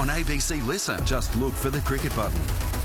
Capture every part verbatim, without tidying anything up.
On A B C Listen, just look for the cricket button.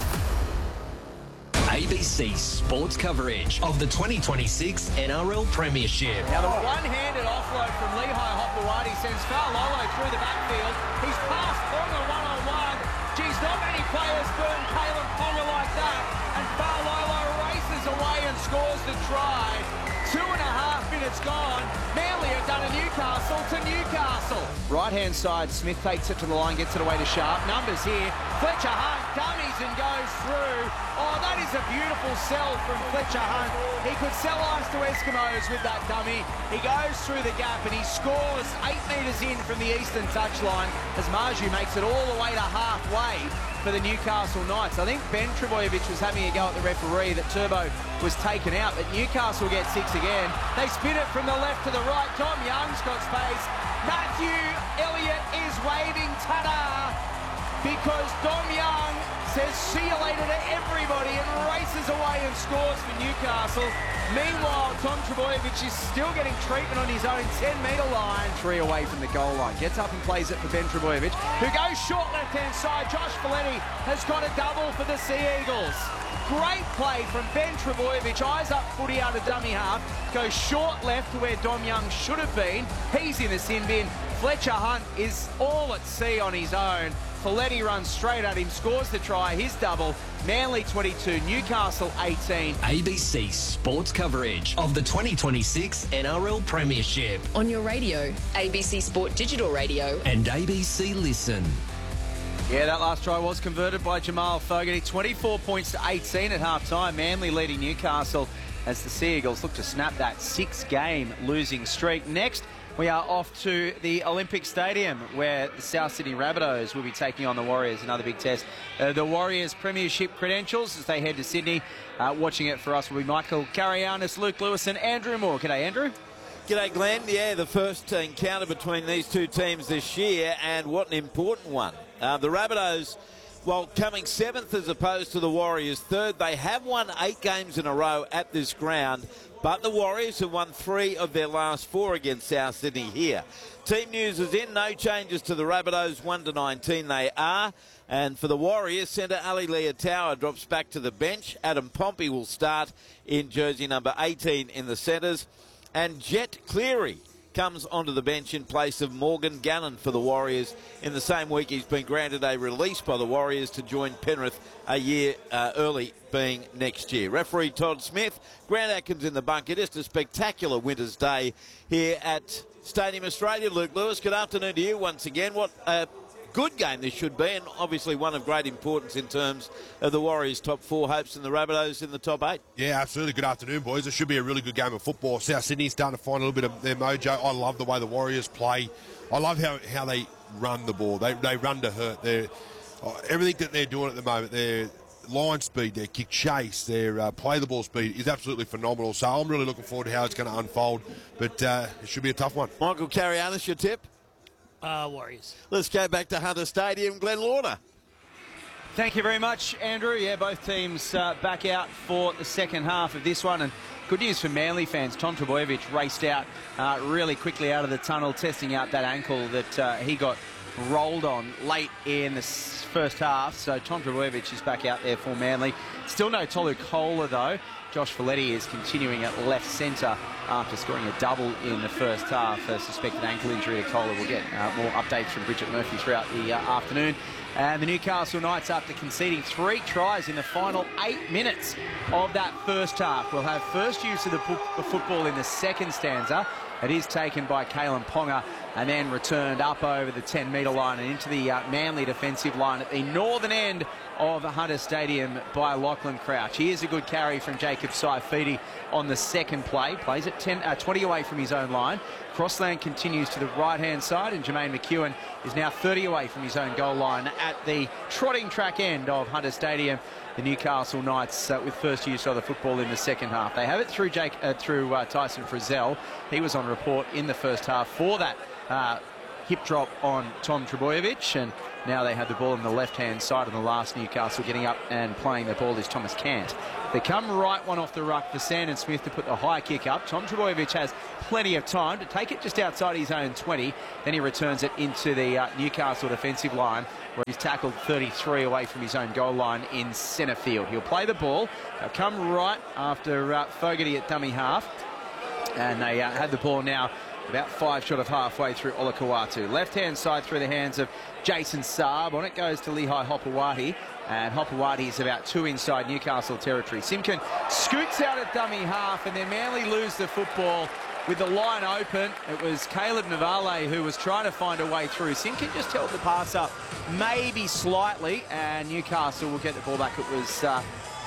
A B C sports coverage of the twenty twenty-six N R L Premiership. Now the one-handed offload from Lehigh Hopewadi sends Faololo through the backfield. He's passed Ponga one-on-one. Geez, not many players burn Caleb Ponga like that. And Faololo races away and scores the try. Two and a half minutes gone. Manly have done a Newcastle to Newcastle. Right-hand side, Smith takes it to the line, gets it away to Sharp. Numbers here. Fletcher Hunt dummies and goes through. Oh, that is a beautiful sell from Fletcher Hunt. He could sell ice to Eskimos with that dummy. He goes through the gap and he scores eight metres in from the eastern touchline as Marju makes it all the way to halfway for the Newcastle Knights. I think Ben Trebojevic was having a go at the referee that Turbo was taken out, but Newcastle get six again. They spin it from the left to the right. Tom Young's got space. Matthew Elliott is waving ta-da because Dom Young says see you later to everybody and races away and scores for Newcastle. Meanwhile, Tom Trebojevic is still getting treatment on his own ten metre line. Three away from the goal line. Gets up and plays it for Ben Trebojevic, who goes short left-hand side. Josh Folletti has got a double for the Sea Eagles. Great play from Ben Trebojevic. Eyes up footy out of dummy half. Goes short left to where Dom Young should have been. He's in the sin bin. Fletcher Hunt is all at sea on his own. Folletti runs straight at him, scores the try, his double. Manly twenty-two, Newcastle eighteen. A B C sports coverage of the twenty twenty-six N R L Premiership. On your radio, A B C Sport Digital Radio. And A B C Listen. Yeah, that last try was converted by Jamal Fogarty. twenty-four points to eighteen at half-time. Manly leading Newcastle as the Sea Eagles look to snap that six-game losing streak. Next, we are off to the Olympic Stadium where the South Sydney Rabbitohs will be taking on the Warriors, another big test. Uh, the Warriors' premiership credentials as they head to Sydney. Uh, watching it for us will be Michael Carayannis, Luke Lewis and Andrew Moore. G'day, Andrew. G'day, Glenn. Yeah, the first encounter between these two teams this year, and what an important one. Uh, the Rabbitohs, while coming seventh as opposed to the Warriors third, they have won eight games in a row at this ground. But the Warriors have won three of their last four against South Sydney here. Team news is in. No changes to the Rabbitohs. one to nineteen they are. And for the Warriors, centre Ali Leotawa drops back to the bench. Adam Pompey will start in jersey number eighteen in the centres. And Jet Cleary comes onto the bench in place of Morgan Gannon for the Warriors. In the same week, he's been granted a release by the Warriors to join Penrith a year uh, early, being next year. Referee Todd Smith, Grant Atkins in the bunker. Just a spectacular winter's day here at Stadium Australia. Luke Lewis, good afternoon to you once again. What a good game this should be, and obviously one of great importance in terms of the Warriors' top four hopes and the Rabbitohs in the top eight. Yeah, absolutely. Good afternoon, boys. It should be a really good game of football. South Sydney's starting to find a little bit of their mojo. I love the way the Warriors play. I love how, how they run the ball. They they run to hurt. They're, everything that they're doing at the moment, their line speed, their kick chase, their uh, play the ball speed is absolutely phenomenal. So I'm really looking forward to how it's going to unfold. But uh, it should be a tough one. Michael Carayannis, your tip? Uh, Warriors. Let's go back to Hunter Stadium. Glenn Lorna. Thank you very much, Andrew. Yeah, both teams uh, back out for the second half of this one. And good news for Manly fans. Tom Trbojevic raced out uh, really quickly out of the tunnel, testing out that ankle that uh, he got rolled on late in the first half. So Tom Trbojevic is back out there for Manly. Still no Tolu Kola, though. Josh Folletti is continuing at left centre after scoring a double in the first half. A suspected ankle injury to Kola. We'll get uh, more updates from Bridget Murphy throughout the uh, afternoon. And the Newcastle Knights, after conceding three tries in the final eight minutes of that first half, will have first use of the, the football in the second stanza. It is taken by Kalen Ponga and then returned up over the ten metre line and into the uh, Manly defensive line at the northern end of Hunter Stadium by Lachlan Crouch. Here's a good carry from Jacob Saifidi on the second play. Plays it ten, uh, twenty away from his own line. Crossland continues to the right-hand side, and Jermaine McEwen is now thirty away from his own goal line at the trotting track end of Hunter Stadium. The Newcastle Knights uh, with first use of the football in the second half. They have it through Jake, uh, through uh, Tyson Frizzell. He was on report in the first half for that uh, hip drop on Tom Trbojevic, and now they have the ball on the left-hand side on the last. Newcastle getting up and playing the ball is Thomas Cant. They come right one off the ruck for Sandon Smith to put the high kick up. Tom Trbojevic has plenty of time to take it just outside his own twenty. Then he returns it into the uh, Newcastle defensive line, where he's tackled thirty-three away from his own goal line in centre field. He'll play the ball. They'll come right after uh, Fogarty at dummy half. And they uh, have the ball now about five short of halfway through Olakau'atu. Left-hand side through the hands of Jason Saab. On it goes to Lehigh Hopewadi. And Hopewadi is about two inside Newcastle territory. Simpkin scoots out at dummy half, and then Manly lose the football with the line open. It was Caleb Navale who was trying to find a way through. Simpkin just held the pass up maybe slightly, and Newcastle will get the ball back. It was uh,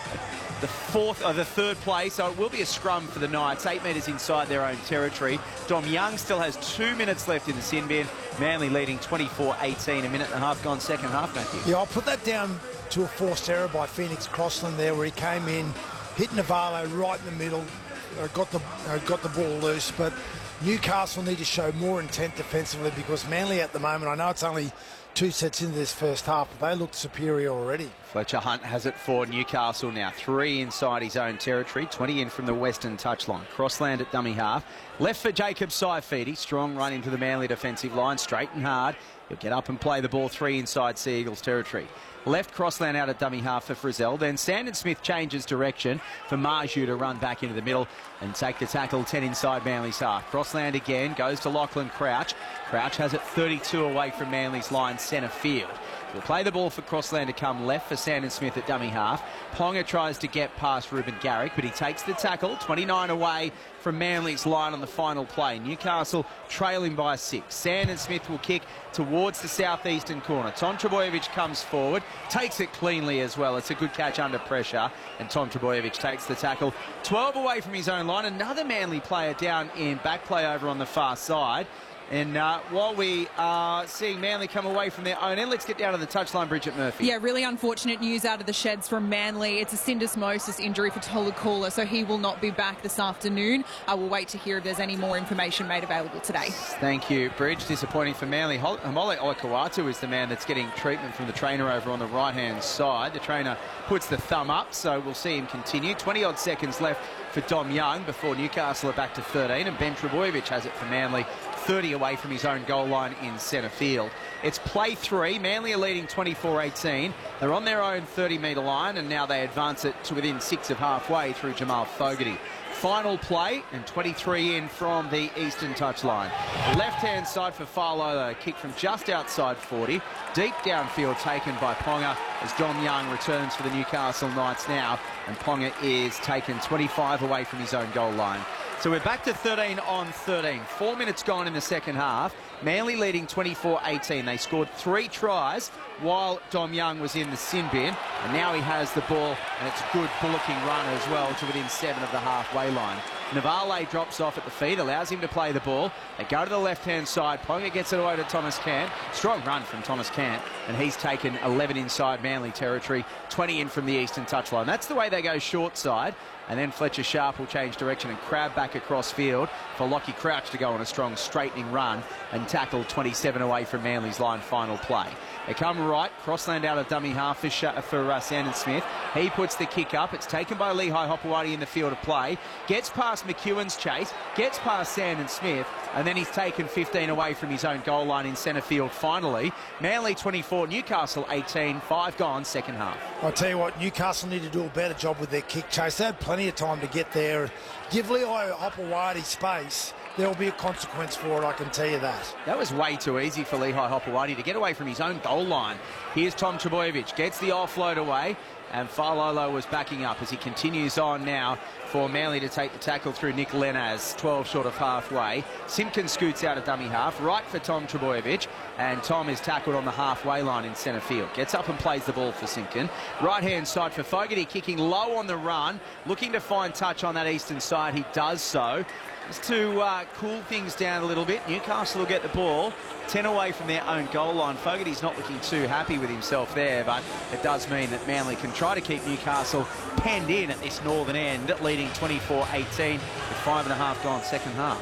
the fourth or the third play, so it will be a scrum for the Knights, eight metres inside their own territory. Dom Young still has two minutes left in the sin bin. Manly leading twenty-four eighteen, a minute and a half gone second half, Matthew. Yeah, I'll put that down to a forced error by Phoenix Crossland there, where he came in, hit Navarro right in the middle, uh, got the uh, got the ball loose. But Newcastle need to show more intent defensively, because Manly at the moment, I know it's only two sets into this first half, but they looked superior already. Fletcher Hunt has it for Newcastle now. Three inside his own territory, twenty in from the western touchline. Crossland at dummy half. Left for Jacob Saifidi. Strong run into the Manly defensive line, straight and hard. He'll get up and play the ball three inside Sea Eagles territory. Left Crossland out at dummy half for Frizzell. Then Sandon Smith changes direction for Marju to run back into the middle and take the tackle ten inside Manly's half. Crossland again goes to Lachlan Crouch. Crouch has it thirty-two away from Manly's line centre field. We'll play the ball for Crossland to come left for Sandon Smith at dummy half. Ponga tries to get past Ruben Garrick, but he takes the tackle, twenty-nine away from Manly's line on the final play. Newcastle trailing by six. Sandon Smith will kick towards the southeastern corner. Tom Trbojevic comes forward, takes it cleanly as well. It's a good catch under pressure, and Tom Trbojevic takes the tackle twelve away from his own line. Another Manly player down in back play over on the far side. And uh, while we are seeing Manly come away from their own end, let's get down to the touchline, Bridget Murphy. Yeah, really unfortunate news out of the sheds from Manly. It's a syndesmosis injury for Tolukula, so he will not be back this afternoon. I will wait to hear if there's any more information made available today. Thank you, Bridge. Disappointing for Manly. Hamole Olakau'atu is the man that's getting treatment from the trainer over on the right-hand side. The trainer puts the thumb up, so we'll see him continue. twenty-odd seconds left for Dom Young before Newcastle are back to thirteen, and Ben Trbojevic has it for Manly, thirty away from his own goal line in centre field. It's play three. Manly are leading twenty-four eighteen. They're on their own thirty metre line, and now they advance it to within six of halfway through Jamal Fogarty. Final play, and twenty-three in from the eastern touchline. Left-hand side for Fa'alogo, kick from just outside forty. Deep downfield taken by Ponga as Dom Young returns for the Newcastle Knights now, and Ponga is taken twenty-five away from his own goal line. So we're back to thirteen on thirteen. Four minutes gone in the second half. Manly leading twenty-four eighteen. They scored three tries while Dom Young was in the sin bin, and now he has the ball, and it's a good bullocking run as well to within seven of the halfway line. Navale drops off at the feet, allows him to play the ball. They go to the left-hand side. Ponga gets it away to Thomas Cant. Strong run from Thomas Cant, and he's taken eleven inside Manly territory, twenty in from the eastern touchline. That's the way they go short side, and then Fletcher Sharp will change direction and crab back across field for Lockie Crouch to go on a strong straightening run and tackle twenty-seven away from Manly's line final play. They come right, Crossland out of dummy half for, Sh for uh, Sandon Smith. He puts the kick up. It's taken by Lehigh Hopewadi in the field of play. Gets past McEwen's chase, gets past Sandon Smith, and then he's taken fifteen away from his own goal line in centre field finally. Manly twenty-four, Newcastle eighteen, five gone, second half. I'll tell you what, Newcastle need to do a better job with their kick chase. They had plenty of time to get there. Give Lehigh Hopewadi space. There will be a consequence for it, I can tell you that. That was way too easy for Lehigh Hopewadi to get away from his own goal line. Here's Tom Trbojevic, gets the offload away, and Fa'alogo was backing up as he continues on now for Manly to take the tackle through Nick Lenaz, twelve short of halfway. Simpkin scoots out of dummy half, right for Tom Trbojevic, and Tom is tackled on the halfway line in centre field. Gets up and plays the ball for Simpkin. Right-hand side for Fogarty, kicking low on the run, looking to find touch on that eastern side. He does so. Just to uh, cool things down a little bit, Newcastle will get the ball ten away from their own goal line. Fogarty's not looking too happy with himself there, but it does mean that Manly can try to keep Newcastle penned in at this northern end, leading twenty-four eighteen with five and a half gone second half.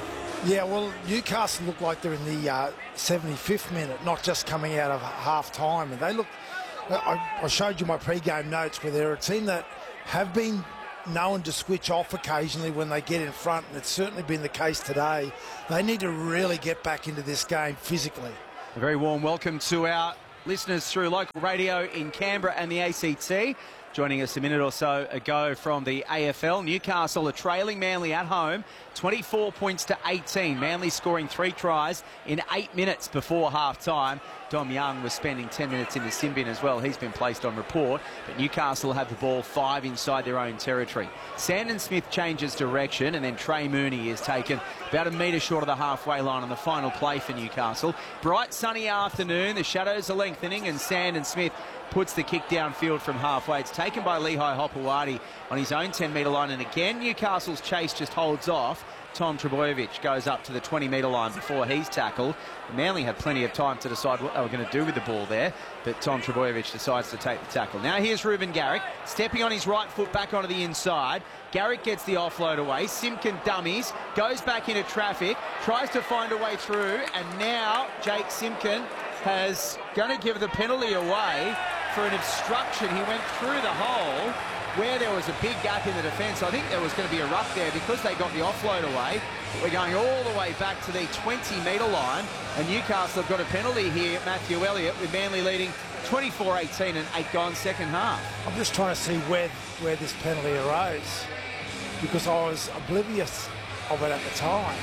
Yeah, well, Newcastle look like they're in the uh, seventy-fifth minute, not just coming out of half-time. And they look, I, I showed you my pre-game notes where they're a team that have been known to switch off occasionally when they get in front, and it's certainly been the case today. They need to really get back into this game physically. A very warm welcome to our listeners through local radio in Canberra and the A C T. Joining us a minute or so ago from the A F L, Newcastle are trailing Manly at home, twenty-four points to eighteen. Manly scoring three tries in eight minutes before half-time. Dom Young was spending ten minutes in the sin bin as well. He's been placed on report. But Newcastle have the ball five inside their own territory. Sandon Smith changes direction, and then Trey Mooney is taken about a metre short of the halfway line on the final play for Newcastle. Bright sunny afternoon. The shadows are lengthening, and Sandon Smith puts the kick downfield from halfway. It's taken by Lehigh Hopewadi on his own ten metre line, and again Newcastle's chase just holds off. Tom Trbojevic goes up to the twenty metre line before he's tackled. Manly had plenty of time to decide what they were going to do with the ball there, but Tom Trbojevic decides to take the tackle. Now here's Ruben Garrick, stepping on his right foot back onto the inside. Garrick gets the offload away. Simpkin dummies, goes back into traffic, tries to find a way through, and now Jake Simpkin has going to give the penalty away for an obstruction. He went through the hole where there was a big gap in the defence. I think there was going to be a ruck there because they got the offload away. We're going all the way back to the twenty metre line, and Newcastle have got a penalty here, Matthew Elliott, with Manly leading twenty-four eighteen and eight gone second half. I'm just trying to see where, where this penalty arose, because I was oblivious of it at the time.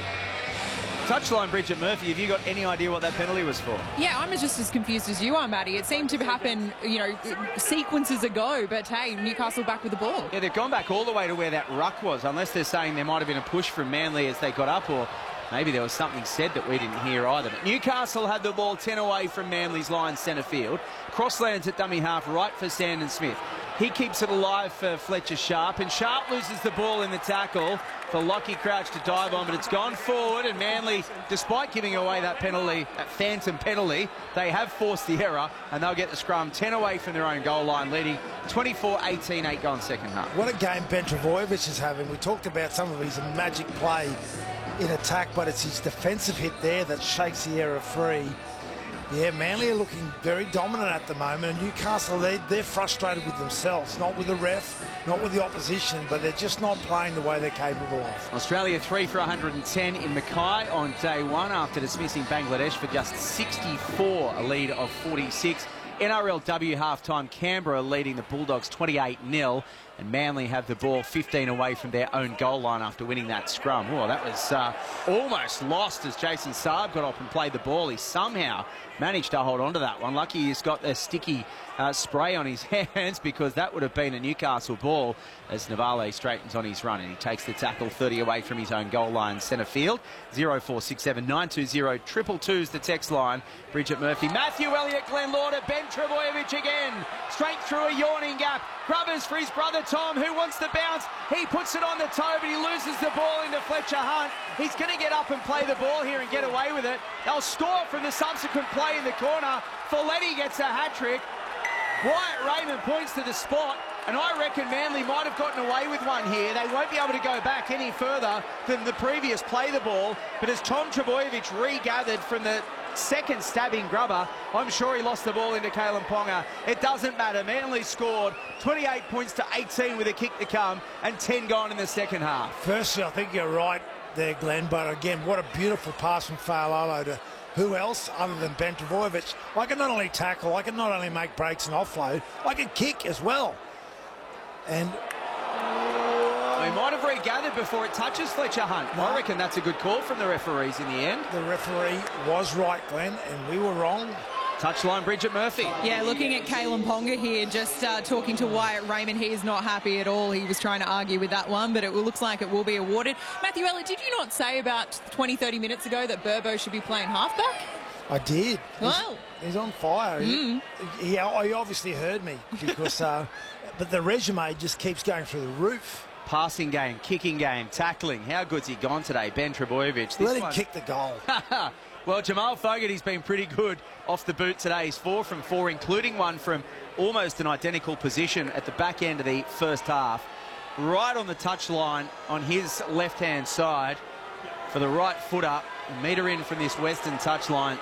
Touchline, Bridget Murphy, have you got any idea what that penalty was for? Yeah, I'm just as confused as you are, Matty. It seemed to happen, you know, sequences ago, but hey, Newcastle back with the ball. Yeah, they've gone back all the way to where that ruck was, unless they're saying there might have been a push from Manly as they got up, or maybe there was something said that we didn't hear either. But Newcastle had the ball ten away from Manly's line centre field. Crosslands at dummy half right for Sandon Smith. He keeps it alive for Fletcher Sharp, and Sharp loses the ball in the tackle for Lockie Crouch to dive on, but it's gone forward, and Manly, despite giving away that penalty, that phantom penalty, they have forced the error, and they'll get the scrum ten away from their own goal line, leading twenty-four eighteen, eight gone second half. What a game Ben Trbojevic is having. We talked about some of his magic play in attack, but it's his defensive hit there that shakes the error free. Yeah, Manly are looking very dominant at the moment, and Newcastle, they, they're frustrated with themselves, not with the ref, not with the opposition, but they're just not playing the way they're capable of. Australia three for one hundred ten in Mackay on day one after dismissing Bangladesh for just sixty-four, a lead of forty-six. N R L W half-time, Canberra leading the Bulldogs twenty-eight nil, and Manly have the ball fifteen away from their own goal line after winning that scrum. Oh, that was uh, almost lost as Jason Saab got up and played the ball. He somehow managed to hold on to that one. Lucky he's got the sticky uh, spray on his hands, because that would have been a Newcastle ball as Navale straightens on his run, and he takes the tackle thirty away from his own goal line centre field. zero four six seven nine two zero two two two is the text line. Bridget Murphy, Matthew Elliott, Glenn Lauder, Ben Trbojevic again, straight through a yawning gap. Grubbers for his brother Tom, who wants to bounce. He puts it on the toe, but he loses the ball into Fletcher Hunt. He's going to get up and play the ball here and get away with it. They'll score from the subsequent play in the corner. Folletti gets a hat-trick. Wyatt Raymond points to the spot, and I reckon Manly might have gotten away with one here. They won't be able to go back any further than the previous play the ball, but as Tom Trbojevic regathered from the second stabbing grubber, I'm sure he lost the ball into Kalen Ponga. It doesn't matter. Manly scored twenty-eight points to eighteen with a kick to come, and ten gone in the second half. Firstly, I think you're right there, Glenn, but again, what a beautiful pass from Fa'alolo to who else other than Ben Trbojevic. I can not only tackle, I can not only make breaks and offload, I can kick as well. And he might have regathered before it touches Fletcher Hunt. No. I reckon that's a good call from the referees in the end. The referee was right, Glenn, and we were wrong. Touchline, Bridget Murphy. Yeah, looking at Kalen Ponga here, just uh, talking to Wyatt Raymond. He is not happy at all. He was trying to argue with that one, but it looks like it will be awarded. Matthew Elliott, did you not say about twenty, thirty minutes ago that Burbo should be playing halfback? I did. Well. He's, he's on fire. Mm. He, he, he obviously heard me, because, uh, but the resume just keeps going through the roof. Passing game, kicking game, tackling. How good's he gone today, Ben Trbojevic? Let him one... kick the goal. Well, Jamal Fogarty's been pretty good off the boot today. He's four from four, including one from almost an identical position at the back end of the first half. Right on the touchline on his left-hand side. for the right footer. A metre in from this western touchline.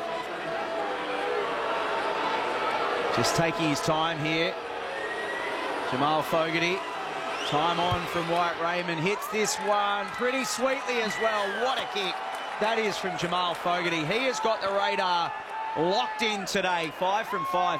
Just taking his time here. Jamal Fogarty. Time on from Wyatt Raymond. Hits this one pretty sweetly as well. What a kick that is from Jamal Fogarty. He has got the radar locked in today. Five from five.